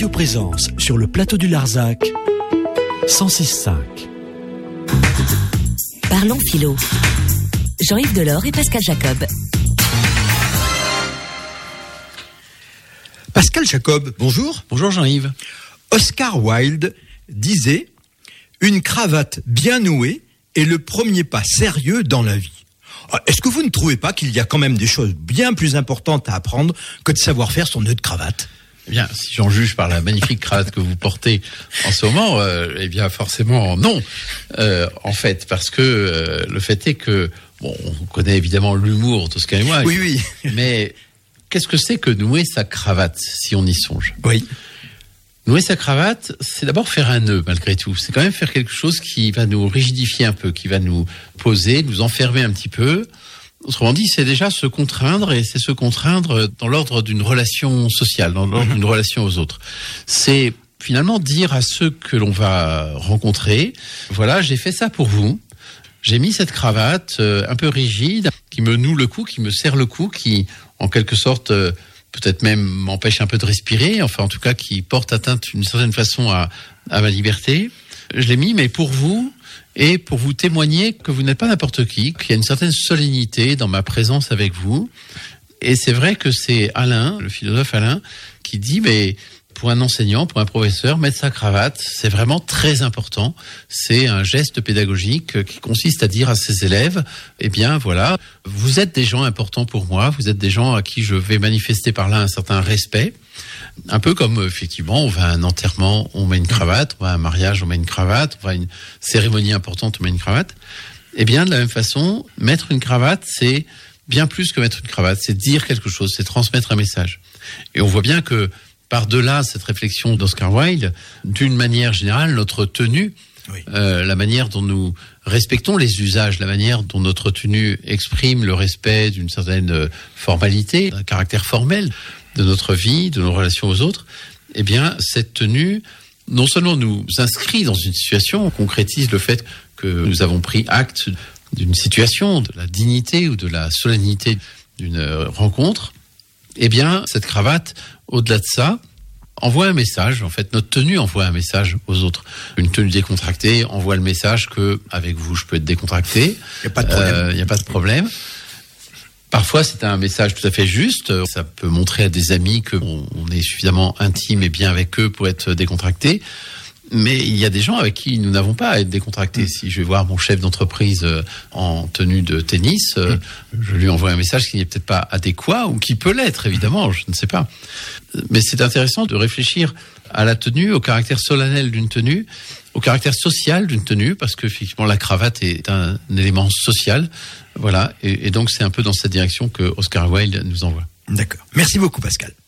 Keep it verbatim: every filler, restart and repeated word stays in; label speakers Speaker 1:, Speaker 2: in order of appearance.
Speaker 1: Radio Présence sur le plateau du Larzac, cent six virgule cinq.
Speaker 2: Parlons philo. Jean-Yves Delors et Pascal Jacob.
Speaker 3: Pascal Jacob, bonjour.
Speaker 4: Bonjour Jean-Yves.
Speaker 3: Oscar Wilde disait « Une cravate bien nouée est le premier pas sérieux dans la vie ». Est-ce que vous ne trouvez pas qu'il y a quand même des choses bien plus importantes à apprendre que de savoir faire son nœud de cravate ?
Speaker 4: Eh bien, si j'en juge par la magnifique cravate que vous portez en ce moment, euh, eh bien forcément non. Euh, en fait, parce que euh, le fait est que, bon, on connaît évidemment l'humour d'Oscar et moi.
Speaker 3: Oui, oui.
Speaker 4: Mais qu'est-ce que c'est que nouer sa cravate, si on y songe ?
Speaker 3: Oui.
Speaker 4: Nouer sa cravate, c'est d'abord faire un nœud, malgré tout. C'est quand même faire quelque chose qui va nous rigidifier un peu, qui va nous poser, nous enfermer un petit peu. Autrement dit, c'est déjà se contraindre, et c'est se contraindre dans l'ordre d'une relation sociale, dans l'ordre d'une relation aux autres. C'est finalement dire à ceux que l'on va rencontrer, voilà, j'ai fait ça pour vous, j'ai mis cette cravate euh, un peu rigide, qui me noue le cou, qui me serre le cou, qui, en quelque sorte, euh, peut-être même m'empêche un peu de respirer, enfin en tout cas qui porte atteinte d'une certaine façon à, à ma liberté. Je l'ai mis, mais pour vous, et pour vous témoigner que vous n'êtes pas n'importe qui, qu'il y a une certaine solennité dans ma présence avec vous. Et c'est vrai que c'est Alain, le philosophe Alain, qui dit, mais pour un enseignant, pour un professeur, mettre sa cravate, c'est vraiment très important. C'est un geste pédagogique qui consiste à dire à ses élèves, eh bien voilà, vous êtes des gens importants pour moi, vous êtes des gens à qui je vais manifester par là un certain respect. Un peu comme, effectivement, on va à un enterrement, on met une cravate, on va à un mariage, on met une cravate, on va à une cérémonie importante, on met une cravate. Eh bien, de la même façon, mettre une cravate, c'est bien plus que mettre une cravate, c'est dire quelque chose, c'est transmettre un message. Et on voit bien que, par-delà cette réflexion d'Oscar Wilde, d'une manière générale, notre tenue, oui. euh, la manière dont nous respectons les usages, la manière dont notre tenue exprime le respect d'une certaine formalité, d'un caractère formel de notre vie, de nos relations aux autres, eh bien, cette tenue, non seulement nous inscrit dans une situation, on concrétise le fait que nous avons pris acte d'une situation, de la dignité ou de la solennité d'une rencontre, eh bien, cette cravate, au-delà de ça, envoie un message. En fait, notre tenue envoie un message aux autres. Une tenue décontractée envoie le message que, avec vous, je peux être décontracté.
Speaker 3: Il n'y a pas de problème.
Speaker 4: Il euh, n'y a pas de problème. Parfois, c'est un message tout à fait juste. Ça peut montrer à des amis qu'on on est suffisamment intime et bien avec eux pour être décontracté. Mais il y a des gens avec qui nous n'avons pas à être décontractés. Mmh. Si je vais voir mon chef d'entreprise en tenue de tennis, mmh. je lui envoie un message qui n'est peut-être pas adéquat ou qui peut l'être, évidemment, je ne sais pas. Mais c'est intéressant de réfléchir à la tenue, au caractère solennel d'une tenue, au caractère social d'une tenue, parce que effectivement la cravate est un élément social. Voilà, et, et donc c'est un peu dans cette direction que Oscar Wilde nous envoie.
Speaker 3: D'accord. Merci beaucoup, Pascal.